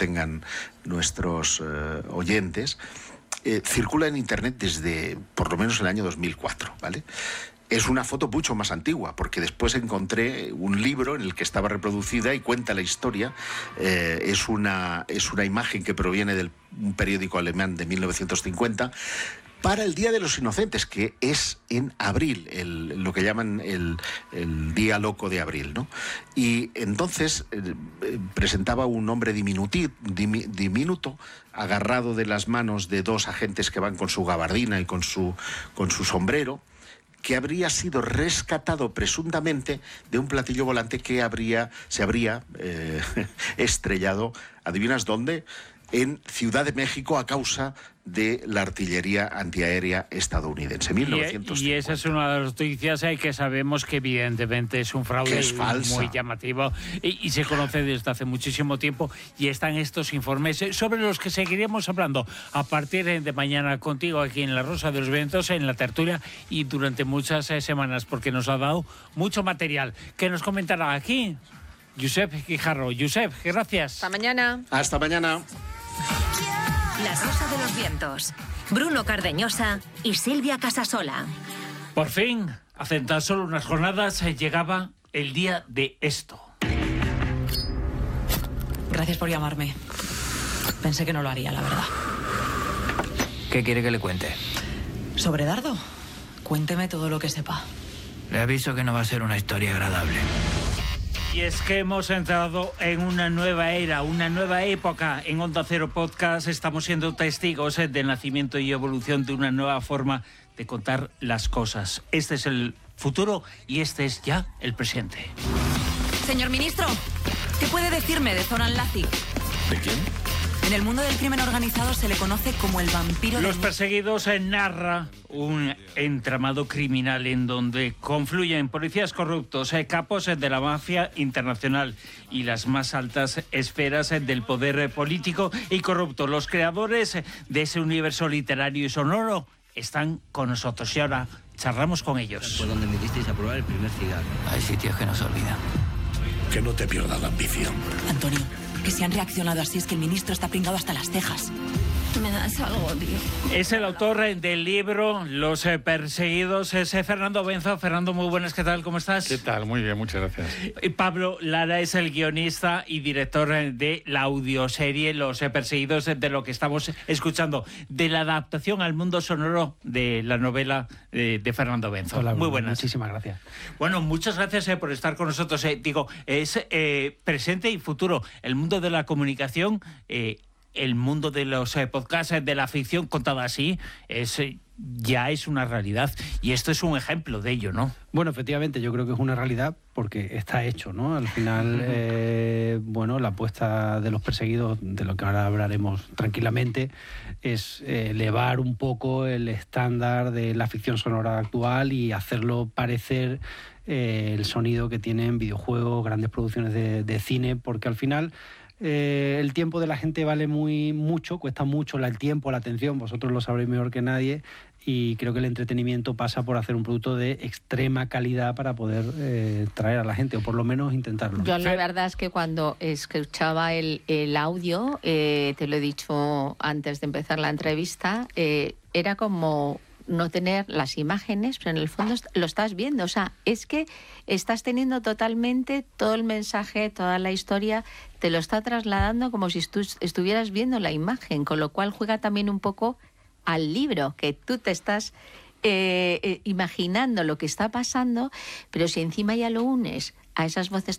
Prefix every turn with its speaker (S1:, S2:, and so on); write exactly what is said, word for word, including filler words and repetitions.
S1: tengan nuestros eh, oyentes, eh, circula en Internet desde por lo menos el año dos mil cuatro, ¿vale? Es una foto mucho más antigua, porque después encontré un libro en el que estaba reproducida y cuenta la historia. Eh, es, una, es una imagen que proviene de un periódico alemán de mil novecientos cincuenta, para el Día de los Inocentes, que es en abril, el, lo que llaman el, el Día Loco de Abril, ¿no? Y entonces eh, presentaba un hombre diminuti, dimi, diminuto, agarrado de las manos de dos agentes que van con su gabardina y con su, con su sombrero, que habría sido rescatado presuntamente de un platillo volante que habría, se habría eh, estrellado, ¿adivinas dónde? En Ciudad de México, a causa de la artillería antiaérea estadounidense. mil novecientos cincuenta.
S2: Y esa es una de las noticias eh, que sabemos que evidentemente es un fraude
S1: es
S2: muy llamativo y, y se conoce desde hace muchísimo tiempo, y están estos informes sobre los que seguiremos hablando a partir de mañana contigo aquí en La Rosa de los Vientos, en la tertulia, y durante muchas eh, semanas, porque nos ha dado mucho material que nos comentará aquí Josep Guijarro. Josep, gracias.
S3: Hasta mañana.
S1: Hasta mañana.
S4: La Rosa de los Vientos, Bruno Cardeñosa y Silvia Casasola.
S2: Por fin, hace tan solo unas jornadas, llegaba el día de esto.
S5: Gracias por llamarme. Pensé que no lo haría, la verdad.
S6: ¿Qué quiere que le cuente?
S5: ¿Sobre Dardo? Cuénteme todo lo que sepa.
S6: Le aviso que no va a ser una historia agradable.
S2: Y es que hemos entrado en una nueva era, una nueva época. En Onda Cero Podcast estamos siendo testigos del nacimiento y evolución de una nueva forma de contar las cosas. Este es el futuro y este es ya el presente.
S5: Señor ministro, ¿qué puede decirme de Zoran Lazic?
S1: ¿De quién?
S5: En el mundo del crimen organizado se le conoce como el vampiro de...
S2: Los Perseguidos narra un entramado criminal en donde confluyen policías corruptos, capos de la mafia internacional y las más altas esferas del poder político y corrupto. Los creadores de ese universo literario y sonoro están con nosotros y ahora charlamos con ellos.
S7: Fue donde me disteis a probar el primer cigarro.
S6: Hay sitios que no se olvidan.
S1: Que no te pierdas la ambición.
S5: Antonio, que si han reaccionado así es que el ministro está pringado hasta las cejas.
S3: Me das algo, tío.
S2: Es el autor del libro Los Perseguidos, es Fernando Benzo. Fernando, muy buenas, ¿qué tal? ¿Cómo estás?
S8: ¿Qué tal? Muy bien, muchas gracias.
S2: Y Pablo Lara es el guionista y director de la audioserie Los Perseguidos, de lo que estamos escuchando, de la adaptación al mundo sonoro de la novela de, de Fernando Benzo.
S9: Hola,
S2: muy buenas.
S9: Muchísimas gracias.
S2: Bueno, muchas gracias eh, por estar con nosotros. Eh, digo, es eh, presente y futuro. El mundo de la comunicación... Eh, el mundo de los eh, podcasts, de la ficción contada así, es, eh, ya es una realidad. Y esto es un ejemplo de ello, ¿no?
S9: Bueno, efectivamente, yo creo que es una realidad porque está hecho, ¿no? Al final, eh, bueno, la apuesta de Los Perseguidos, de lo que ahora hablaremos tranquilamente, es eh, elevar un poco el estándar de la ficción sonora actual y hacerlo parecer eh, el sonido que tienen videojuegos, grandes producciones de, de cine, porque al final... Eh, el tiempo de la gente vale muy mucho, cuesta mucho la, el tiempo, la atención, vosotros lo sabréis mejor que nadie, y creo que el entretenimiento pasa por hacer un producto de extrema calidad para poder eh, traer a la gente, o por lo menos intentarlo.
S3: Yo la verdad es que cuando escuchaba el, el audio, eh, te lo he dicho antes de empezar la entrevista, eh, era como... no tener las imágenes, pero en el fondo lo estás viendo. O sea, es que estás teniendo totalmente todo el mensaje, toda la historia, te lo está trasladando como si tú estuvieras viendo la imagen, con lo cual juega también un poco al libro, que tú te estás eh, eh, imaginando lo que está pasando, pero si encima ya lo unes a esas voces